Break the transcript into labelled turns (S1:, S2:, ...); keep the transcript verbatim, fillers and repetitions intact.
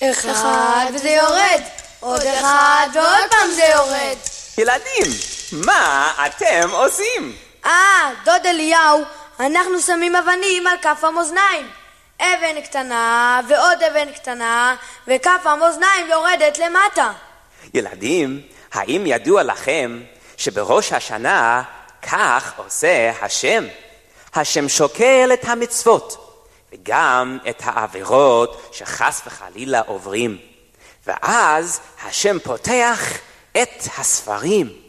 S1: אחד וזה יורד, עוד אחד ועוד פעם זה יורד.
S2: ילדים, מה אתם עושים?
S1: אה, דוד אליהו, אנחנו שמים אבנים על כף המאזניים. אבן קטנה ועוד אבן קטנה, וכף המאזניים יורדת למטה.
S2: ילדים, האם ידוע לכם שבראש השנה כך עושה השם? השם שוקל את המצוות וגם את העבירות שחס וחלילה עוברים, ואז השם פותח את הספרים